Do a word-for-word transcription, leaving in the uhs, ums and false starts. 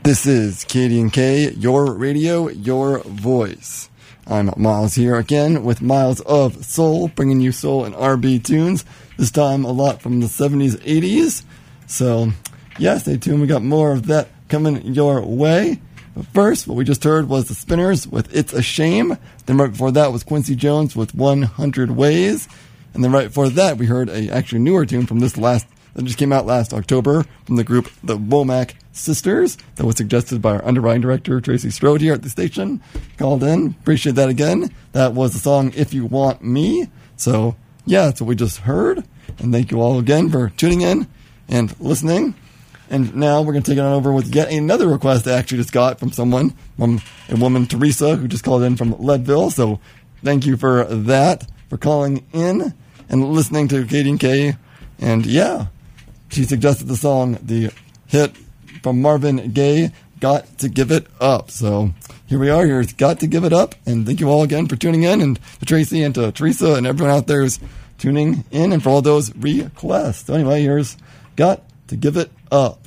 This is Katie and K, your radio, your voice. I'm Miles here again with Miles of Soul, bringing you soul and R and B tunes. This time a lot from the seventies, eighties. So, yeah, stay tuned. We got more of that coming your way. But first, what we just heard was the Spinners with It's a Shame. Then right before that was Quincy Jones with one hundred Ways. And then right before that, we heard a actually newer tune from this last, that just came out last October from the group The Womack Sisters. That was suggested by our underwriting director, Tracy Strode, here at the station. Called in. Appreciate that again. That was the song If You Want Me. So, yeah, that's what we just heard. And thank you all again for tuning in and listening. And now we're going to take it on over with yet another request I actually just got from someone, from a woman, Teresa, who just called in from Leadville. So thank you for that, for calling in and listening to Katie and K. And yeah, she suggested the song, the hit from Marvin Gaye, Got to Give It Up. So here we are. Here's Got to Give It Up. And thank you all again for tuning in. And to Tracy and to Teresa and everyone out there who's tuning in and for all those requests. So anyway, here's Got to Give It Up.